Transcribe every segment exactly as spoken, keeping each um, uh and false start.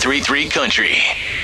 three three Country.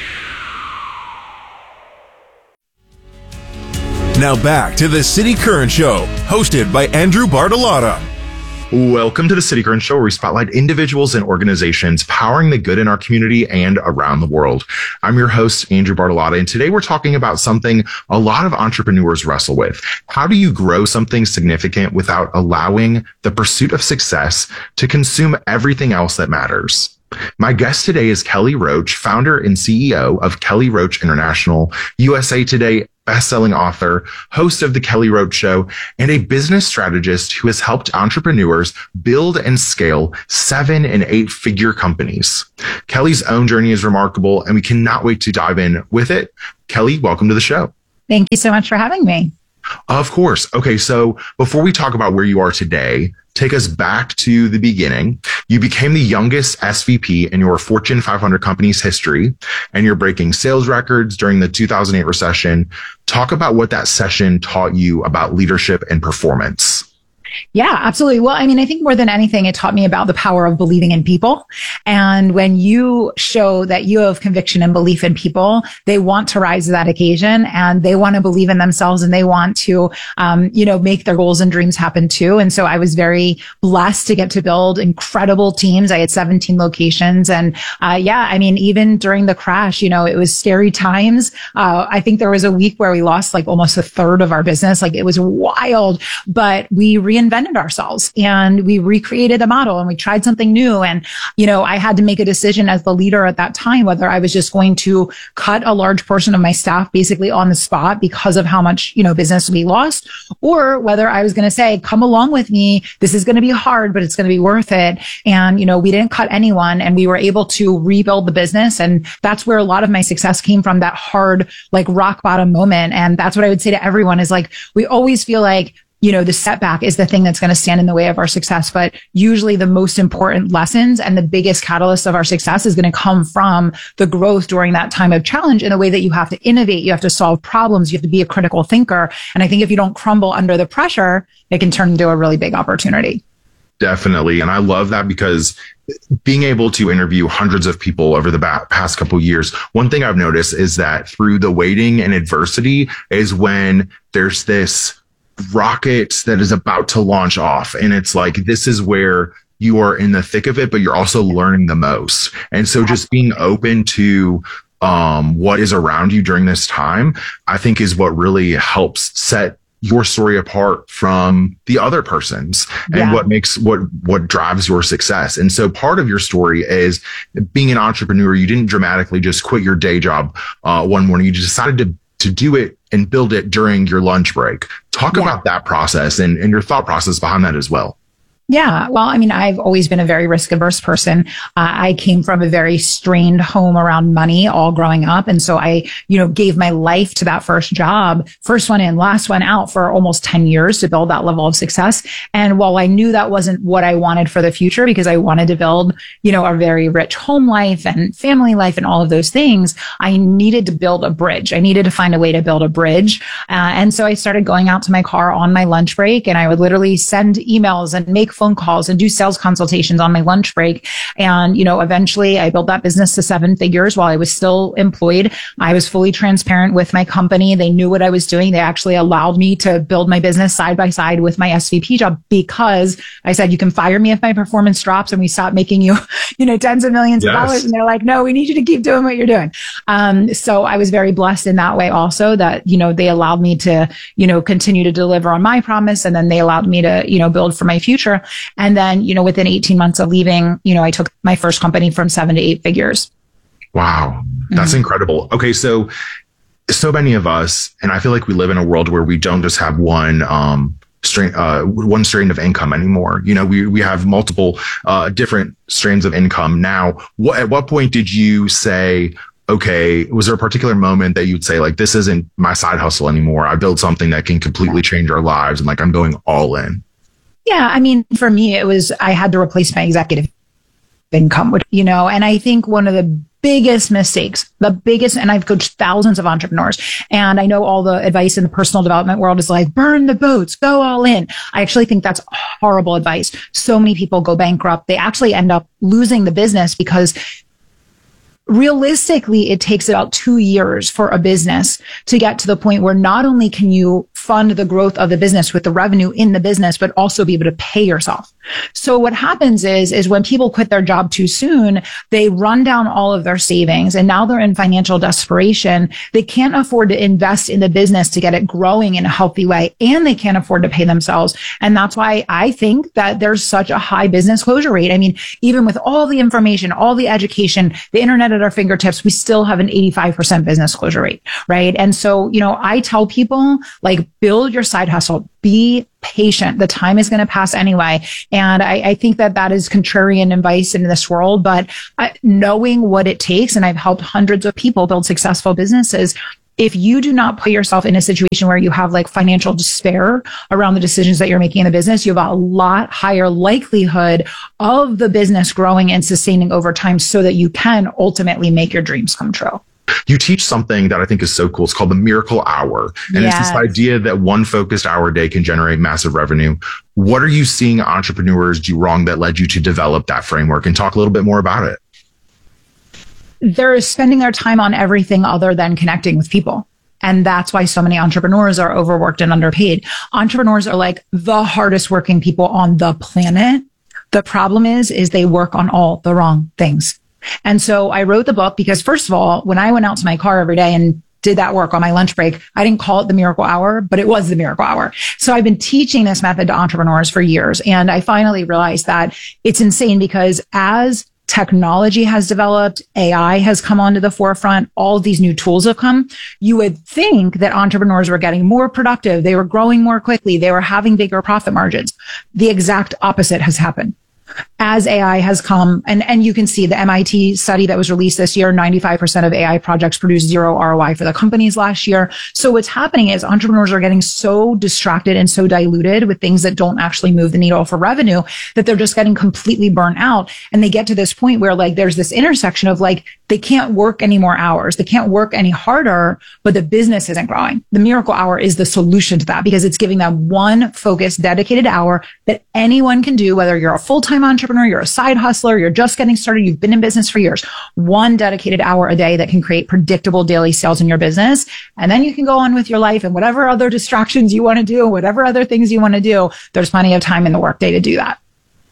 Now back to the City Current Show, hosted by Andrew Bartolotta. Welcome to the City Current Show, where we spotlight individuals and organizations powering the good in our community and around the world. I'm your host, Andrew Bartolotta, and today we're talking about something a lot of entrepreneurs wrestle with. How do you grow something significant without allowing the pursuit of success to consume everything else that matters? My guest today is Kelly Roach, founder and C E O of Kelly Roach International, U S A Today best-selling author, host of The Kelly Roach Show, and a business strategist who has helped entrepreneurs build and scale seven and eight-figure companies. Kelly's own journey is remarkable, and we cannot wait to dive in with it. Kelly, welcome to the show. Thank you so much for having me. Of course. Okay, so before we talk about where you are today, take us back to the beginning. You became the youngest S V P in your Fortune five hundred company's history, and you're breaking sales records during the two thousand eight recession. Talk about what that session taught you about leadership and performance. Yeah, absolutely. Well, I mean, I think more than anything, it taught me about the power of believing in people. And when you show that you have conviction and belief in people, they want to rise to that occasion, and they want to believe in themselves, and they want to, um, you know, make their goals and dreams happen too. And so I was very blessed to get to build incredible teams. I had seventeen locations. And, uh, yeah, I mean, even during the crash, you know, it was scary times. Uh, I think there was a week where we lost like almost a third of our business. Like, it was wild, but we re invented ourselves, and we recreated a model, and we tried something new. And, you know, I had to make a decision as the leader at that time, whether I was just going to cut a large portion of my staff basically on the spot because of how much, you know, business we lost, or whether I was going to say, come along with me. This is going to be hard, but it's going to be worth it. And, you know, we didn't cut anyone, and we were able to rebuild the business. And that's where a lot of my success came from, that hard, like rock bottom moment. And that's what I would say to everyone is, like, we always feel like, you know, the setback is the thing that's going to stand in the way of our success. But usually the most important lessons and the biggest catalyst of our success is going to come from the growth during that time of challenge, in the way that you have to innovate, you have to solve problems, you have to be a critical thinker. And I think if you don't crumble under the pressure, it can turn into a really big opportunity. Definitely. And I love that, because being able to interview hundreds of people over the ba- past couple of years, one thing I've noticed is that through the waiting and adversity is when there's this rocket that is about to launch off. And it's like, this is where you are in the thick of it, but you're also learning the most. And so just being open to um, what is around you during this time, I think is what really helps set your story apart from the other person's, and yeah. what makes, what, what drives your success. And so part of your story is being an entrepreneur. You didn't dramatically just quit your day job uh, one morning. You just decided to to do it and build it during your lunch break. Talk yeah. about that process and, and your thought process behind that as well. Yeah. Well, I mean, I've always been a very risk averse person. Uh, I came from a very strained home around money all growing up. And so I, you know, gave my life to that first job, first one in, last one out, for almost ten years to build that level of success. And while I knew that wasn't what I wanted for the future, because I wanted to build, you know, a very rich home life and family life and all of those things, I needed to build a bridge. I needed to find a way to build a bridge. Uh, and so I started going out to my car on my lunch break, and I would literally send emails and make phone calls and do sales consultations on my lunch break. And, you know, eventually I built that business to seven figures while I was still employed. I was fully transparent with my company. They knew what I was doing. They actually allowed me to build my business side by side with my S V P job, because I said, you can fire me if my performance drops and we stop making you, you know, tens of millions yes. of dollars. And they're like, no, we need you to keep doing what you're doing. Um, so I was very blessed in that way also, that, you know, they allowed me to, you know, continue to deliver on my promise. And then they allowed me to, you know, build for my future. And then, you know, within eighteen months of leaving, you know, I took my first company from seven to eight figures. Wow. That's mm-hmm. incredible. Okay. So, so many of us, and I feel like we live in a world where we don't just have one, um, strain, uh, one strain of income anymore. You know, we, we have multiple, uh, different strains of income. Now, what, at what point did you say, okay, was there a particular moment that you'd say, like, this isn't my side hustle anymore? I built something that can completely change our lives, and like, I'm going all in. Yeah. I mean, for me, it was, I had to replace my executive income, which, you know, and I think one of the biggest mistakes, the biggest, and I've coached thousands of entrepreneurs, and I know all the advice in the personal development world is like, burn the boats, go all in. I actually think that's horrible advice. So many people go bankrupt. They actually end up losing the business because realistically, it takes about two years for a business to get to the point where not only can you fund the growth of the business with the revenue in the business, but also be able to pay yourself. So what happens is, is when people quit their job too soon, they run down all of their savings and now they're in financial desperation. They can't afford to invest in the business to get it growing in a healthy way, and they can't afford to pay themselves. And that's why I think that there's such a high business closure rate. I mean, even with all the information, all the education, the internet at our fingertips, we still have an eighty-five percent business closure rate, right? And so, you know, I tell people, like, build your side hustle, be patient. The time is going to pass anyway. And I, I think that that is contrarian advice in this world, but uh, knowing what it takes, and I've helped hundreds of people build successful businesses. If you do not put yourself in a situation where you have like financial despair around the decisions that you're making in the business, you have a lot higher likelihood of the business growing and sustaining over time so that you can ultimately make your dreams come true. You teach something that I think is so cool. It's called the miracle hour. And yes. It's this idea that one focused hour a day can generate massive revenue. What are you seeing entrepreneurs do wrong that led you to develop that framework? And talk a little bit more about it. They're spending their time on everything other than connecting with people. And that's why so many entrepreneurs are overworked and underpaid. Entrepreneurs are like the hardest working people on the planet. The problem is, is they work on all the wrong things. And so I wrote the book because, first of all, when I went out to my car every day and did that work on my lunch break, I didn't call it the miracle hour, but it was the miracle hour. So I've been teaching this method to entrepreneurs for years. And I finally realized that it's insane because as technology has developed, A I has come onto the forefront, all of these new tools have come, you would think that entrepreneurs were getting more productive, they were growing more quickly, they were having bigger profit margins. The exact opposite has happened. As A I has come, and, and you can see the M I T study that was released this year, ninety-five percent of A I projects produced zero R O I for the companies last year. So what's happening is entrepreneurs are getting so distracted and so diluted with things that don't actually move the needle for revenue that they're just getting completely burnt out. And they get to this point where like there's this intersection of like, they can't work any more hours. They can't work any harder, but the business isn't growing. The miracle hour is the solution to that because it's giving them one focused, dedicated hour that anyone can do, whether you're a full-time entrepreneur, you're a side hustler, you're just getting started, you've been in business for years, one dedicated hour a day that can create predictable daily sales in your business. And then you can go on with your life and whatever other distractions you want to do, whatever other things you want to do, there's plenty of time in the workday to do that.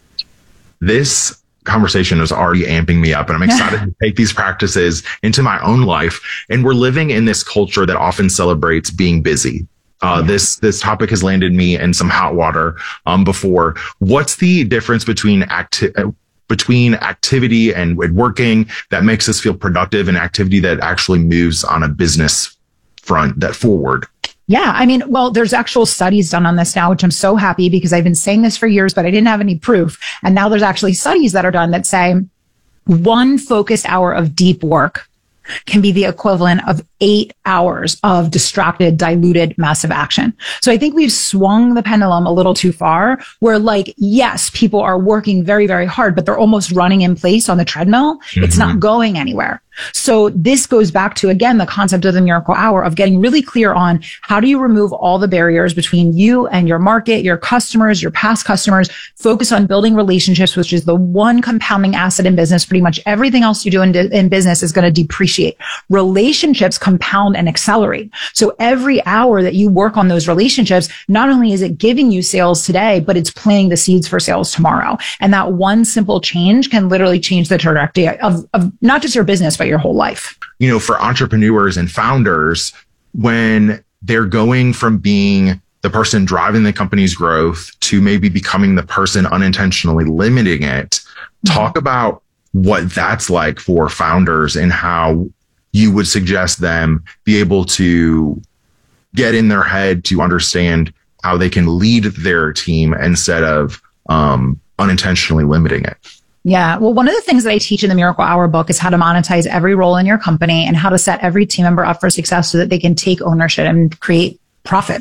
This conversation is already amping me up, and I'm excited to take these practices into my own life. And we're living in this culture that often celebrates being busy. Uh, yeah. This this topic has landed me in some hot water um, before. What's the difference between acti- between activity and working that makes us feel productive and activity that actually moves on a business front that forward? Yeah. I mean, well, there's actual studies done on this now, which I'm so happy because I've been saying this for years, but I didn't have any proof. And now there's actually studies that are done that say one focused hour of deep work can be the equivalent of eight hours of distracted, diluted, massive action. So I think we've swung the pendulum a little too far where like, yes, people are working very, very hard, but they're almost running in place on the treadmill. Mm-hmm. It's not going anywhere. So this goes back to, again, the concept of the miracle hour of getting really clear on how do you remove all the barriers between you and your market, your customers, your past customers, focus on building relationships, which is the one compounding asset in business. Pretty much everything else you do in, in business is going to depreciate. Relationships compound and accelerate. So every hour that you work on those relationships, not only is it giving you sales today, but it's planting the seeds for sales tomorrow. And that one simple change can literally change the trajectory of, of not just your business, but your whole life. You know, for entrepreneurs and founders, when they're going from being the person driving the company's growth to maybe becoming the person unintentionally limiting it, mm-hmm. talk about what that's like for founders and how you would suggest them be able to get in their head to understand how they can lead their team instead of um, unintentionally limiting it. Yeah. Well, one of the things that I teach in the Miracle Hour book is how to monetize every role in your company and how to set every team member up for success so that they can take ownership and create profits.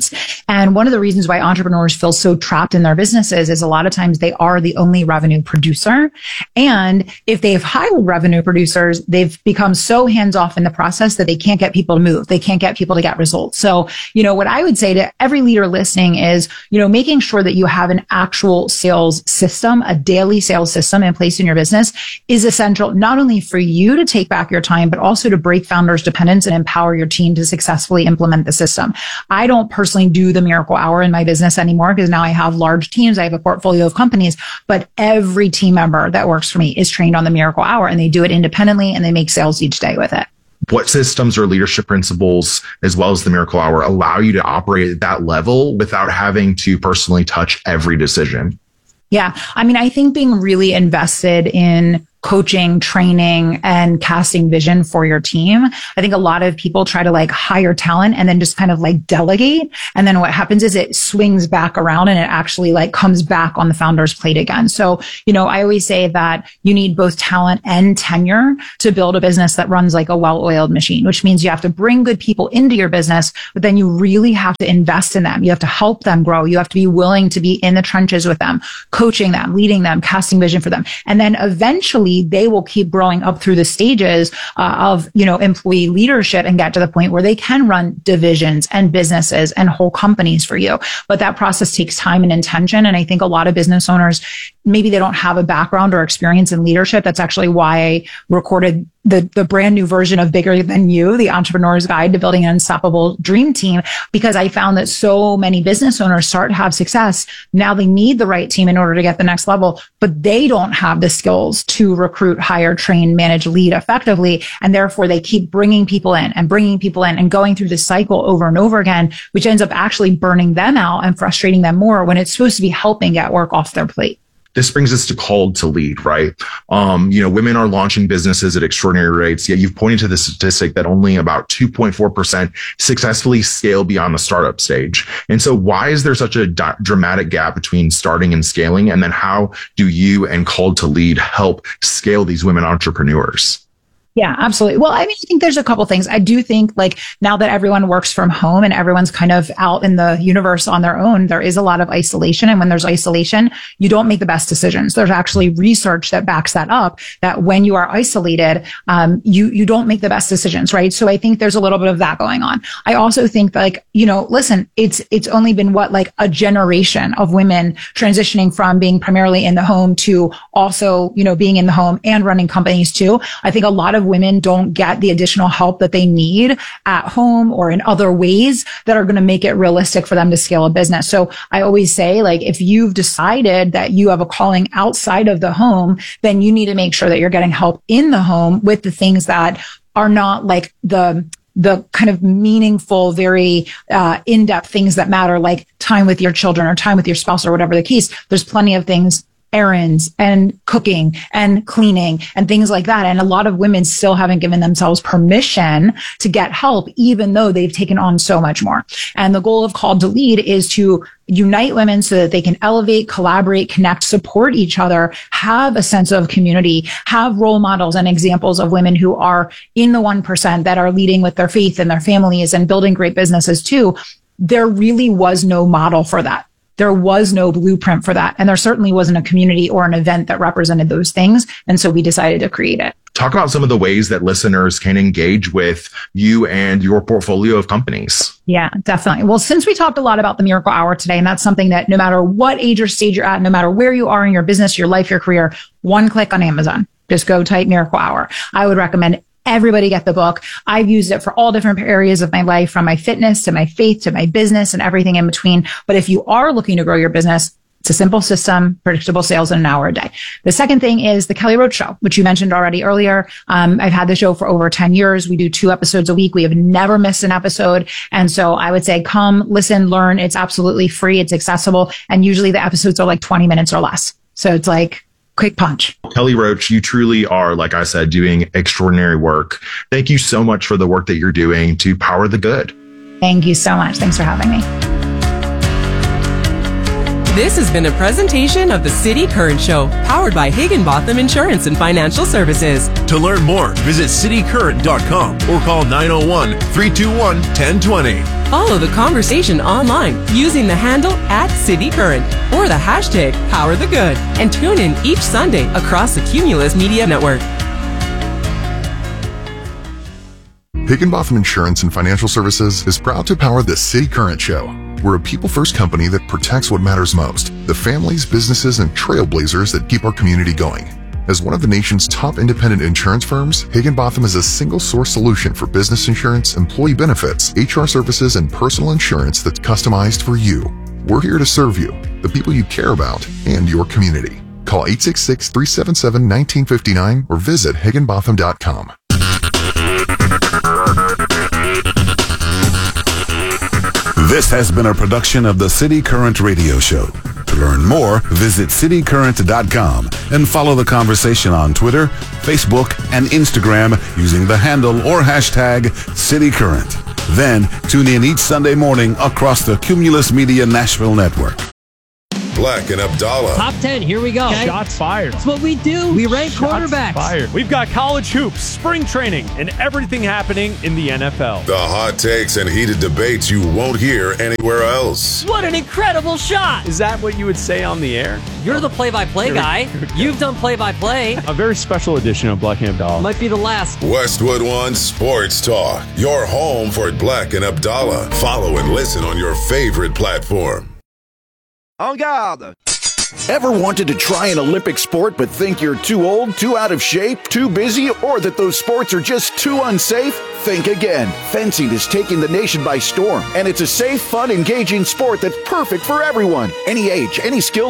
And one of the reasons why entrepreneurs feel so trapped in their businesses is a lot of times they are the only revenue producer. And if they've hired revenue producers, they've become so hands off in the process that they can't get people to move. They can't get people to get results. So, you know, what I would say to every leader listening is, you know, making sure that you have an actual sales system, a daily sales system in place in your business is essential, not only for you to take back your time, but also to break founders' dependence and empower your team to successfully implement the system. I don't personally do the Miracle Hour in my business anymore because now I have large teams. I have a portfolio of companies, but every team member that works for me is trained on the Miracle Hour, and they do it independently and they make sales each day with it. What systems or leadership principles, as well as the Miracle Hour, allow you to operate at that level without having to personally touch every decision? Yeah. I mean, I think being really invested in coaching, training, and casting vision for your team. I think a lot of people try to like hire talent and then just kind of like delegate. And then what happens is it swings back around and it actually like comes back on the founder's plate again. So, you know, I always say that you need both talent and tenure to build a business that runs like a well-oiled machine, which means you have to bring good people into your business, but then you really have to invest in them. You have to help them grow. You have to be willing to be in the trenches with them, coaching them, leading them, casting vision for them. And then eventually they will keep growing up through the stages uh, of, you know, employee leadership and get to the point where they can run divisions and businesses and whole companies for you. But that process takes time and intention. And I think a lot of business owners, maybe they don't have a background or experience in leadership. That's actually why I recorded the, the brand new version of Bigger Than You, the Entrepreneur's Guide to Building an Unstoppable Dream Team, because I found that so many business owners start to have success. Now they need the right team in order to get the next level, but they don't have the skills to recruit, hire, train, manage, lead effectively. And therefore they keep bringing people in and bringing people in and going through this cycle over and over again, which ends up actually burning them out and frustrating them more when it's supposed to be helping get work off their plate. This brings us to called to lead, right? Um, you know, women are launching businesses at extraordinary rates, yet you've pointed to the statistic that only about two point four percent successfully scale beyond the startup stage. And so why is there such a d- dramatic gap between starting and scaling? And then how do you and Called to Lead help scale these women entrepreneurs? Yeah, absolutely. Well, I mean, I think there's a couple things. I do think like now that everyone works from home and everyone's kind of out in the universe on their own, there is a lot of isolation. And when there's isolation, you don't make the best decisions. There's actually research that backs that up, that when you are isolated, um, you, you don't make the best decisions, right? So I think there's a little bit of that going on. I also think like, you know, listen, it's, it's only been what, like a generation of women transitioning from being primarily in the home to also, you know, being in the home and running companies too. I think a lot of women don't get the additional help that they need at home or in other ways that are going to make it realistic for them to scale a business. So I always say, like, if you've decided that you have a calling outside of the home, then you need to make sure that you're getting help in the home with the things that are not like the the kind of meaningful, very uh, in-depth things that matter, like time with your children or time with your spouse or whatever the case. There's plenty of things, errands and cooking and cleaning and things like that. And a lot of women still haven't given themselves permission to get help, even though they've taken on so much more. And the goal of Called to Lead is to unite women so that they can elevate, collaborate, connect, support each other, have a sense of community, have role models and examples of women who are in the one percent that are leading with their faith and their families and building great businesses too. There really was no model for that. There was no blueprint for that. And there certainly wasn't a community or an event that represented those things. And so we decided to create it. Talk about some of the ways that listeners can engage with you and your portfolio of companies. Yeah, definitely. Well, since we talked a lot about the Miracle Hour today, and that's something that no matter what age or stage you're at, no matter where you are in your business, your life, your career, one click on Amazon, just go type Miracle Hour. I would recommend everybody get the book. I've used it for all different areas of my life, from my fitness to my faith to my business and everything in between. But if you are looking to grow your business, it's a simple system, predictable sales in an hour a day. The second thing is the Kelly Roach Show, which you mentioned already earlier. Um, I've had the show for over ten years. We do two episodes a week. We have never missed an episode. And so I would say come, listen, learn. It's absolutely free. It's accessible. And usually the episodes are like twenty minutes or less. So it's like quick punch. Kelly Roach, you truly are, like I said, doing extraordinary work. Thank you so much for the work that you're doing to power the good. Thank you so much. Thanks for having me. This has been a presentation of the City Current Show, powered by Higginbotham Insurance and Financial Services. To learn more, visit city current dot com or call nine oh one, three two one, one oh two oh. Follow the conversation online using the handle at City Current or the hashtag Power the Good, and tune in each Sunday across the Cumulus Media Network. Higginbotham Insurance and Financial Services is proud to power the City Current Show. We're a people-first company that protects what matters most, the families, businesses, and trailblazers that keep our community going. As one of the nation's top independent insurance firms, Higginbotham is a single-source solution for business insurance, employee benefits, H R services, and personal insurance that's customized for you. We're here to serve you, the people you care about, and your community. Call eight six six, three seven seven, one nine five nine or visit higginbotham dot com. This has been a production of the City Current Radio Show. To learn more, visit city current dot com and follow the conversation on Twitter, Facebook, and Instagram using the handle or hashtag CityCurrent. Then, tune in each Sunday morning across the Cumulus Media Nashville Network. Black and Abdallah. Top ten, here we go. Okay. Shots fired. That's what we do. We rank Shots quarterbacks. Fired. We've got college hoops, spring training, and everything happening in the N F L. The hot takes and heated debates you won't hear anywhere else. What an incredible shot. Is that what you would say on the air? You're the play-by-play guy. You've done play-by-play. A very special edition of Black and Abdallah. Might be the last. Westwood One Sports Talk. Your home for Black and Abdallah. Follow and listen on your favorite platform. En garde. Ever wanted to try an Olympic sport but think you're too old, too out of shape, too busy, or that those sports are just too unsafe? Think again. Fencing is taking the nation by storm, and it's a safe, fun, engaging sport that's perfect for everyone. Any age, any skill